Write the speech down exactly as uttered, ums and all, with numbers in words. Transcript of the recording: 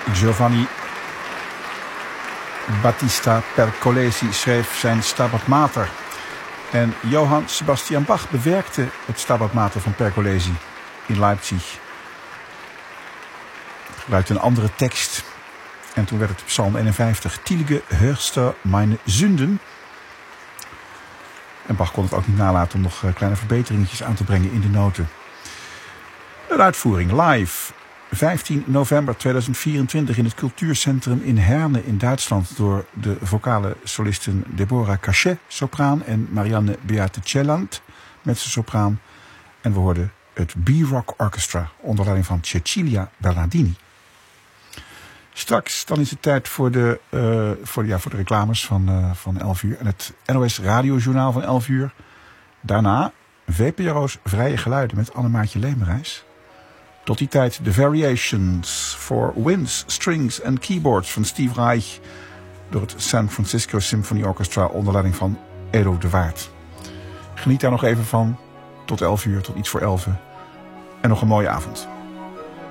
Giovanni Battista Pergolesi schreef zijn Stabat Mater. En Johann Sebastian Bach bewerkte het Stabat Mater van Pergolesi in Leipzig. Hij gebruikte een andere tekst. En toen werd het Psalm eenenvijftig. Tilge hörster meine Sünden. En Bach kon het ook niet nalaten om nog kleine verbeteringetjes aan te brengen in de noten. Een uitvoering live. vijftien november tweeduizend vierentwintig in het cultuurcentrum in Herne in Duitsland door de vocale solisten Deborah Cachet, sopraan, en Marianne Beate Celland, mezzosopraan. En we hoorden het B-Rock Orchestra onder leiding van Cecilia Bernardini. Straks dan is het tijd voor de, uh, voor, ja, voor de reclames van, uh, van elf uur en het N O S radiojournaal van elf uur. Daarna V P R O's Vrije Geluiden met Annemaartje Lemerijs. Tot die tijd de Variations for Winds, Strings en Keyboards van Steve Reich door het San Francisco Symphony Orchestra onder leiding van Edo de Waard. Geniet daar nog even van. Tot elf uur, tot iets voor elf. En nog een mooie avond.